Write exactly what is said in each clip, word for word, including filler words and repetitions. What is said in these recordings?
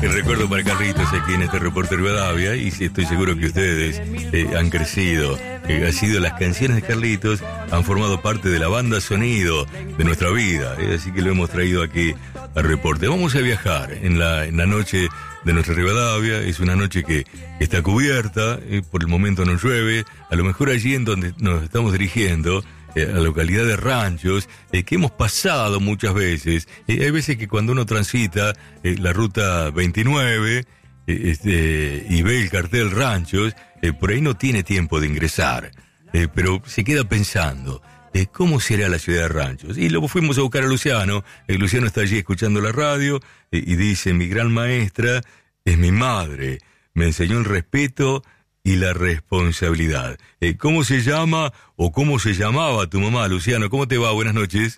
El recuerdo para Carlitos aquí en este reporte Rivadavia, y sí, estoy seguro que ustedes eh, han crecido. Eh, ha sido las canciones de Carlitos, han formado parte de la banda sonido de nuestra vida, eh, así que lo hemos traído aquí al reporte. Vamos a viajar en la, en la noche de nuestra Rivadavia. Es una noche que está cubierta, eh, por el momento no llueve, a lo mejor allí en donde nos estamos dirigiendo, Eh, a la localidad de Ranchos, eh, que hemos pasado muchas veces. Eh, hay veces que cuando uno transita eh, la ruta veintinueve eh, este, y ve el cartel Ranchos, eh, por ahí no tiene tiempo de ingresar, eh, pero se queda pensando, eh, ¿cómo será la ciudad de Ranchos? Y luego fuimos a buscar a Luciano. eh, Luciano está allí escuchando la radio eh, y dice: mi gran maestra es mi madre, me enseñó el respeto y la responsabilidad. Eh, ¿Cómo se llama o cómo se llamaba tu mamá, Luciano? ¿Cómo te va? Buenas noches.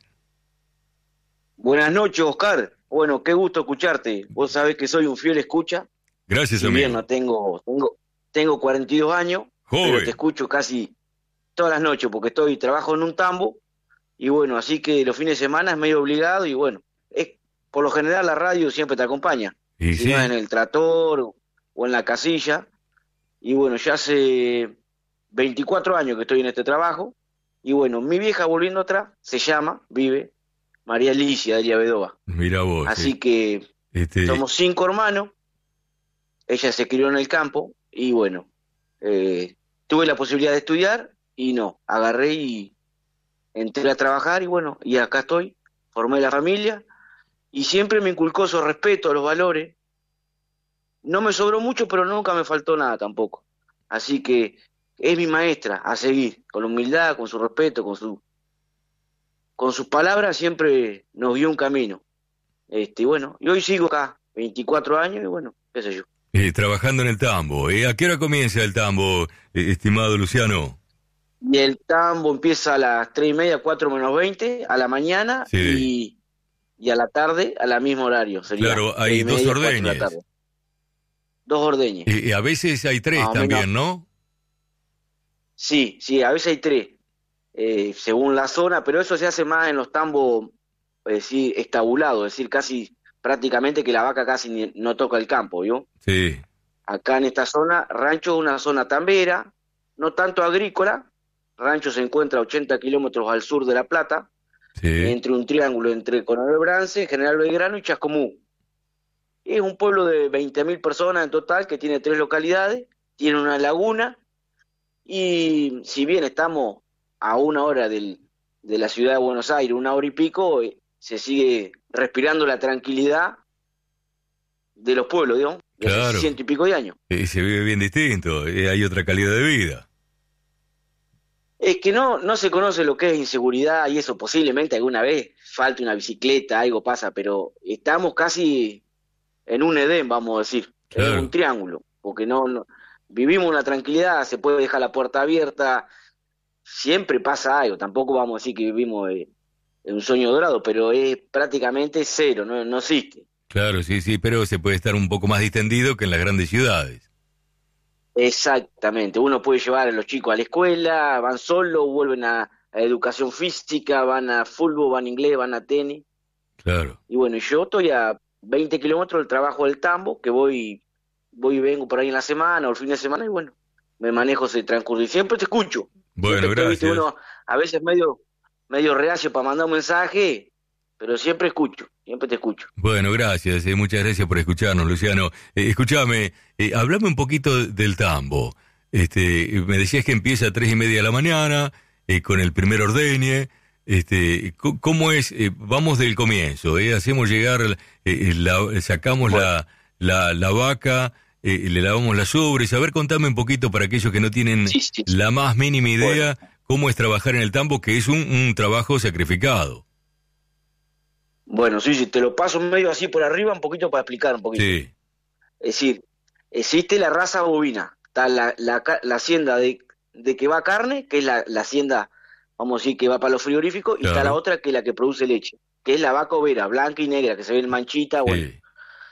Buenas noches, Oscar. Bueno, qué gusto escucharte. Vos sabés que soy un fiel escucha. Gracias, si amigo. bien no tengo, tengo, tengo cuarenta y dos años, Joven. Pero te escucho casi todas las noches porque estoy trabajo en un tambo y bueno, así que los fines de semana es medio obligado y bueno, es, por lo general la radio siempre te acompaña. Y si sí. no es en el tractor o en la casilla. Y bueno, ya hace veinticuatro años que estoy en este trabajo. Y bueno, mi vieja, volviendo atrás, se llama, vive, María Alicia Delia Bedova. Mira vos. Así eh, que este... somos cinco hermanos. Ella se crió en el campo. Y bueno, eh, tuve la posibilidad de estudiar y no, agarré y entré a trabajar. Y bueno, y acá estoy, formé la familia. Y siempre me inculcó su respeto a los valores. No me sobró mucho, pero nunca me faltó nada tampoco. Así que es mi maestra a seguir, con humildad, con su respeto, con su con sus palabras siempre nos dio un camino. Este, bueno, y hoy sigo acá, veinticuatro años, y bueno, qué sé yo. Eh, trabajando en el tambo. ¿Eh? ¿A qué hora comienza el tambo, eh, estimado Luciano? Y el tambo empieza a las tres y media, cuatro menos veinte, a la mañana, Sí. y, y a la tarde, a la mismo horario. Sería Claro, hay tres y media, dos cuatro de la ordeñes. tarde. Dos ordeñes. Eh, eh, a veces hay tres Más o también, menos. ¿no? Sí, sí, a veces hay tres, eh, según la zona, pero eso se hace más en los tambos, es decir, estabulados, es decir, casi prácticamente que la vaca casi ni- no toca el campo, ¿vio? Sí. Acá en esta zona, Rancho es una zona tambera, no tanto agrícola. Rancho se encuentra a ochenta kilómetros al sur de La Plata, Sí. entre un triángulo entre Coronel Brance, General Belgrano y Chascomú. Es un pueblo de veinte mil personas en total, que tiene tres localidades, tiene una laguna, y si bien estamos a una hora del, de la ciudad de Buenos Aires, una hora y pico, eh, se sigue respirando la tranquilidad de los pueblos, digamos, de hace Claro. ciento y pico de años. Eh, se vive bien distinto. Eh, hay otra calidad de vida. Es que no, no se conoce lo que es inseguridad y eso, posiblemente alguna vez falte una bicicleta, algo pasa, pero estamos casi en un Edén, vamos a decir, Claro. en un triángulo, porque no, no vivimos una tranquilidad, se puede dejar la puerta abierta, siempre pasa algo, tampoco vamos a decir que vivimos eh, en un sueño dorado, pero es prácticamente cero, no, no existe. Claro, sí, sí, pero se puede estar un poco más distendido que en las grandes ciudades. Exactamente, uno puede llevar a los chicos a la escuela, van solos, vuelven a, a educación física, van a fútbol, van a inglés, van a tenis. Claro. Y bueno, yo estoy a veinte kilómetros del trabajo del tambo, que voy voy y vengo por ahí en la semana o el fin de semana, y bueno, me manejo ese transcurso. Y siempre te escucho. Bueno, Siempre te, viste, gracias. uno a veces medio, medio reacio para mandar un mensaje, pero siempre escucho, siempre te escucho. Bueno, gracias, eh, muchas gracias por escucharnos, Luciano. Eh, escúchame, eh, hablame un poquito del tambo. Este, me decías que empieza a tres y media de la mañana, eh, con el primer ordeñe. Este, c- ¿cómo es? Eh, vamos del comienzo, eh, hacemos llegar, eh, la, sacamos Bueno. la, la, la vaca, eh, le lavamos las ubres. A ver, contame un poquito para aquellos que no tienen Sí, sí, sí. la más mínima idea, Bueno. cómo es trabajar en el tambo, que es un, un trabajo sacrificado. Bueno, sí, sí, te lo paso medio así por arriba, un poquito para explicar un poquito. Sí, Es decir, existe la raza bovina, está la, la, ca- la hacienda de, de que va carne, que es la, la hacienda, vamos a decir, que va para los frigoríficos, y está Claro. la otra que es la que produce leche, que es la vaca overa, blanca y negra, que se ve en manchita, bueno. sí,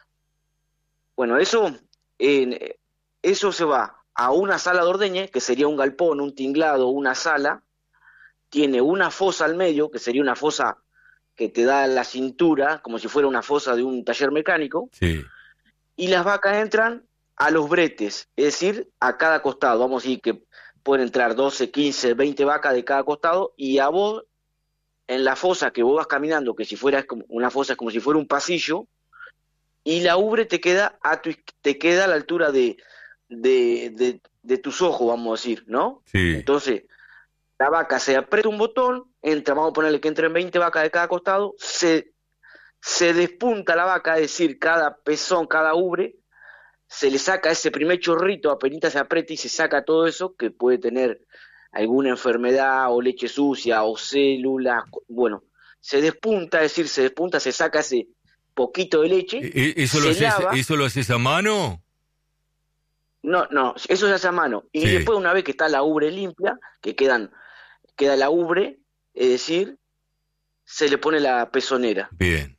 Bueno, eso, eh, eso se va a una sala de ordeñe, que sería un galpón, un tinglado, una sala, tiene una fosa al medio, que sería una fosa que te da la cintura, como si fuera una fosa de un taller mecánico, sí. y las vacas entran a los bretes, es decir, a cada costado. Vamos a decir que pueden entrar doce, quince, veinte vacas de cada costado, y a vos, en la fosa que vos vas caminando, que si fuera como una fosa es como si fuera un pasillo, y la ubre te queda a tu, te queda a la altura de, de, de, de tus ojos, vamos a decir, ¿no? Sí. Entonces, la vaca se aprieta un botón, entra, vamos a ponerle que entren veinte vacas de cada costado, se, se despunta la vaca, es decir, cada pezón, cada ubre, se le saca ese primer chorrito, apenas se aprieta y se saca todo eso que puede tener alguna enfermedad o leche sucia o células, bueno, se despunta, es decir, se despunta, se saca ese poquito de leche. ¿Eso lo, se haces, lava. ¿Eso lo haces a mano? No, no, eso se hace a mano. Y sí. después, una vez que está la ubre limpia, que quedan, queda la ubre, es decir, se le pone la pezonera. Bien.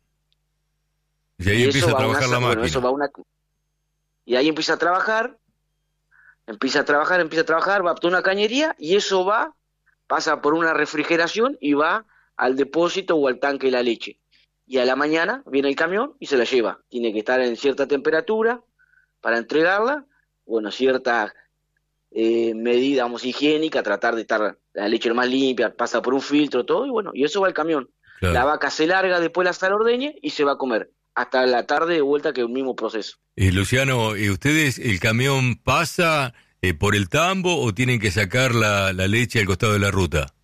Y ahí y empieza a trabajar una, la bueno, máquina. Eso va una, y ahí empieza a trabajar, empieza a trabajar, empieza a trabajar, va a una cañería y eso va, pasa por una refrigeración y va al depósito o al tanque de la leche. Y a la mañana viene el camión y se la lleva. Tiene que estar en cierta temperatura para entregarla, bueno, cierta eh, medida, vamos, higiénica, tratar de estar la leche lo más limpia, pasa por un filtro, todo, y bueno, y eso va al camión. Claro. La vaca se larga, después la sal ordeñe y se va a comer. Hasta la tarde de vuelta, que es el mismo proceso. Eh, Luciano, ¿y ustedes, el camión pasa eh, por el tambo o tienen que sacar la, la leche al costado de la ruta?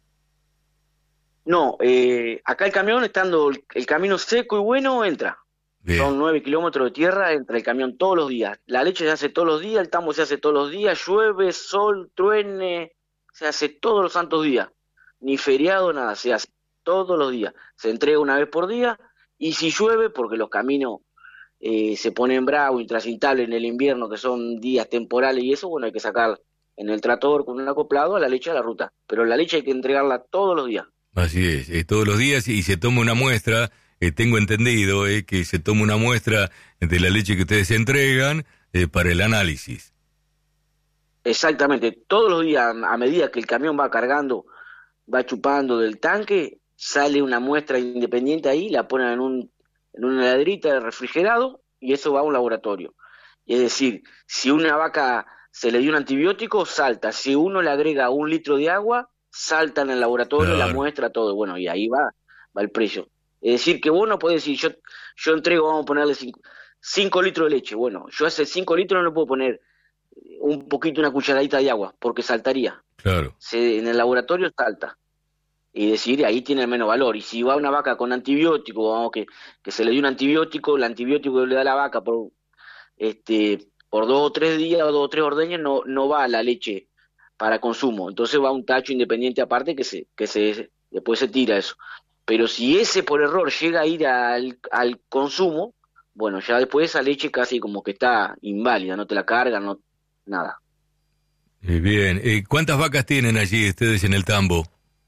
No, eh, acá el camión, estando el, el camino seco y bueno, entra. Bien. Son nueve kilómetros de tierra, entra el camión todos los días. La leche se hace todos los días, el tambo se hace todos los días, llueve, sol, truene, se hace todos los santos días. Ni feriado, nada, se hace todos los días. Se entrega una vez por día, y si llueve, porque los caminos eh, se ponen bravos, intransitables en el invierno, que son días temporales y eso, bueno, hay que sacar en el tractor con un acoplado a la leche a la ruta. Pero la leche hay que entregarla todos los días. Así es, eh, todos los días, y se toma una muestra, eh, tengo entendido eh, que se toma una muestra de la leche que ustedes entregan eh, para el análisis. Exactamente, todos los días, a medida que el camión va cargando, va chupando del tanque, sale una muestra independiente ahí, la ponen en, un, en una heladerita de refrigerado y eso va a un laboratorio. Es decir, si una vaca se le dio un antibiótico, salta. Si uno le agrega un litro de agua, salta en el laboratorio, claro. La muestra, todo. Bueno, y ahí va, va el precio. Es decir, que vos no podés decir, yo, yo entrego, vamos a ponerle cinco litros de leche. Bueno, yo a ese cinco litros no le puedo poner un poquito, una cucharadita de agua, porque saltaría. Claro. Se, en el laboratorio salta. Y decir, ahí tiene menos valor. Y si va una vaca con antibiótico, vamos, que, que se le dio un antibiótico, el antibiótico que le da a la vaca por este por dos o tres días o dos o tres ordeñas no, no va a la leche para consumo. Entonces va a un tacho independiente aparte que se, que se después se tira eso. Pero si ese por error llega a ir al, al consumo, bueno, ya después esa leche casi como que está inválida, no te la cargan, no, nada. Eh, bien, eh, ¿cuántas vacas tienen allí ustedes en el tambo?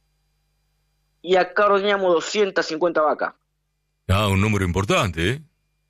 Y acá ordeñamos doscientas cincuenta vacas. Ah, un número importante, ¿eh?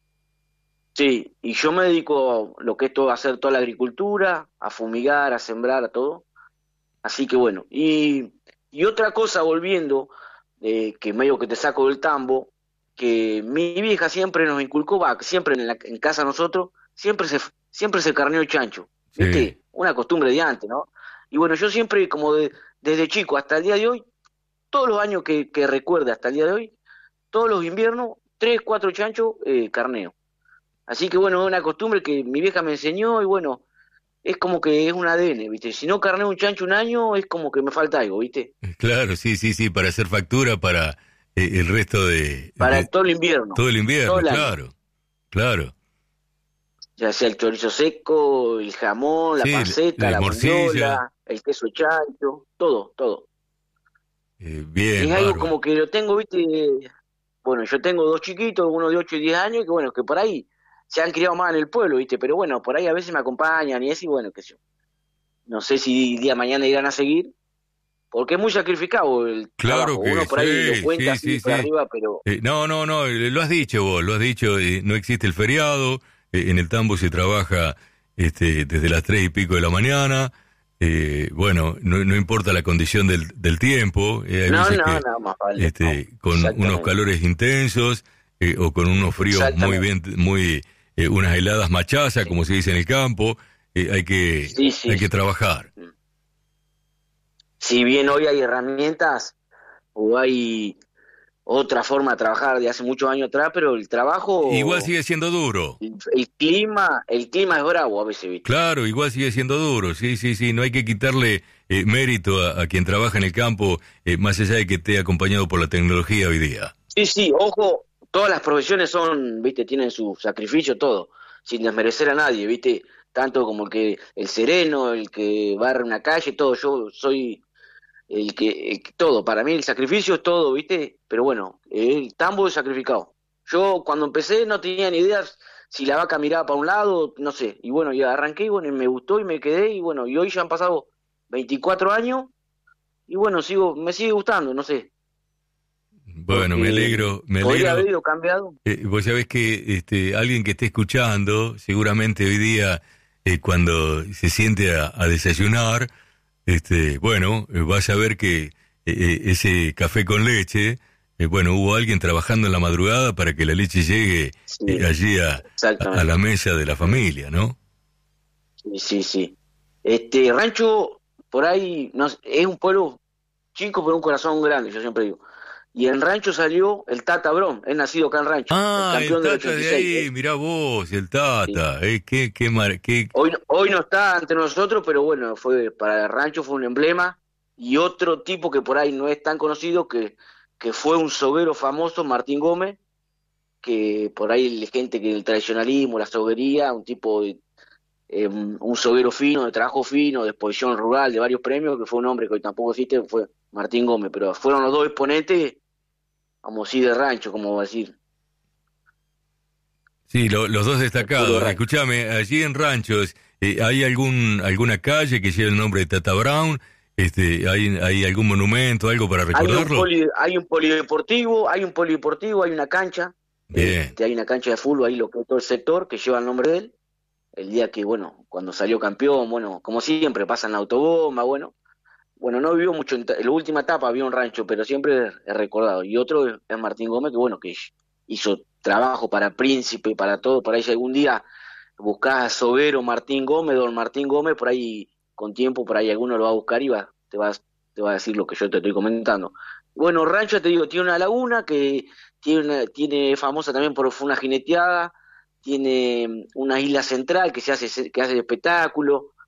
Sí, y yo me dedico a lo que es todo, a hacer toda la agricultura, a fumigar, a sembrar, a todo. Así que bueno, y, y otra cosa, volviendo, eh, que medio que te saco del tambo, que mi vieja siempre nos inculcó, va, siempre en, la, en casa nosotros, siempre se siempre se carneó chancho, ¿viste? Sí. Una costumbre de antes, ¿no? Y bueno, yo siempre, como de, desde chico hasta el día de hoy, todos los años que, que recuerde hasta el día de hoy, todos los inviernos, tres, cuatro chanchos, eh, carneo. Así que bueno, es una costumbre que mi vieja me enseñó y bueno, es como que es un A D N, ¿viste? Si no carneo un chancho un año, es como que me falta algo, ¿viste? Claro, sí, sí, sí, para hacer factura para eh, el resto de... Para de, todo el invierno. Todo el invierno, todo el claro, año. Claro. Ya sea el chorizo seco, el jamón, la sí, panceta, la, la bondiola, el queso chancho, todo, todo. Eh, bien, es algo bárbaro. Como que lo tengo, ¿viste? Bueno, yo tengo dos chiquitos, uno de ocho y diez años, que bueno, que por ahí se han criado más en el pueblo, ¿viste? Pero bueno, por ahí a veces me acompañan y eso, y bueno, qué sé yo. No sé si día de mañana irán a seguir, porque es muy sacrificado el claro trabajo. Que uno por ahí sí, lo cuenta sí, así sí, por sí. arriba, pero... Eh, no, no, no, lo has dicho vos, lo has dicho, eh, no existe el feriado, eh, en el tambo se trabaja este, desde las tres y pico de la mañana, eh, bueno, no, no importa la condición del, del tiempo, eh, hay no, veces no, que no, más vale, este, no, con unos calores intensos eh, o con unos fríos muy bien, muy eh, unas heladas machaza, como se dice en el campo, eh, hay que Sí, sí, hay que sí. trabajar. Si bien hoy hay herramientas o hay otra forma de trabajar de hace muchos años atrás, pero el Igual trabajo, sigue siendo duro. el, el clima, el clima es bravo a veces, ¿viste? Claro, igual sigue siendo duro, sí, sí, sí, no hay que quitarle eh, mérito a, a quien trabaja en el campo, eh, más allá de que esté acompañado por la tecnología hoy día. Sí, sí, ojo, todas las profesiones son, ¿viste? Tienen su sacrificio, todo, sin desmerecer a nadie, ¿viste? Tanto como el que, el sereno, el que barre una calle, todo, yo soy el que, el que- todo, para mí el sacrificio es todo, ¿viste? Pero bueno, el tambo es sacrificado. Yo cuando empecé no tenía ni idea si la vaca miraba para un lado, no sé, y bueno, y arranqué y bueno, y me gustó y me quedé y bueno, y hoy ya han pasado veinticuatro años y bueno, sigo, me sigue gustando, no sé, Bueno, me porque alegro, me podría alegro. haber ido cambiado. Eh, vos sabés que este, alguien que esté escuchando, seguramente hoy día, eh, cuando se siente a, a desayunar, este, bueno, eh, vas a ver que eh, eh, ese café con leche, eh, bueno, hubo alguien trabajando en la madrugada para que la leche llegue eh, Sí, allí a, a, a exactamente. la mesa de la familia, ¿no? Sí, sí, sí. Este rancho, por ahí, no sé, es un pueblo chico, pero un corazón grande, yo siempre digo. Y en Rancho salió el Tata Brón, es nacido acá en Rancho, el Ah, el campeón del Tata ochenta y de seis. ahí, Eh, mirá vos, el sí. Tata, eh, qué, qué, mar- qué, Hoy, no- hoy no está entre nosotros, pero bueno, fue para el Rancho fue un emblema. Y otro tipo que por ahí no es tan conocido, que, que fue un soguero famoso, Martín Gómez, que por ahí la gente que el tradicionalismo, la soguería, un tipo de eh, un soguero fino, de trabajo fino, de exposición rural, de varios premios, que fue un hombre que hoy tampoco existe, fue Martín Gómez, pero fueron los dos exponentes, vamos a decir, de rancho, como va a decir, Sí, lo- los dos el puro destacados. rancho. Escúchame, allí en Ranchos, eh, ¿hay algún alguna calle que lleve el nombre de Tata Brown? Este, ¿hay, hay algún monumento, algo para Hay un recordarlo? poli, hay un polideportivo, hay un polideportivo, hay una cancha, Bien, este, hay una cancha de fútbol ahí, lo que es todo el sector, que lleva el nombre de él, el día que, bueno, cuando salió campeón, bueno, como siempre, pasan la autobomba, bueno, bueno, no vivió mucho, en, ta- en la última etapa había un rancho, pero siempre es recordado. Y otro es, es Martín Gómez, que bueno, que hizo trabajo para Príncipe, para todo, por ahí si algún día buscás a Sobero Martín Gómez, don Martín Gómez, por ahí con tiempo, por ahí alguno lo va a buscar y va, te va, te va a decir lo que yo te estoy comentando. Bueno, Rancho, te digo, tiene una laguna que tiene, una- tiene famosa también por fue una jineteada, tiene una isla central que se hace, que hace espectáculo,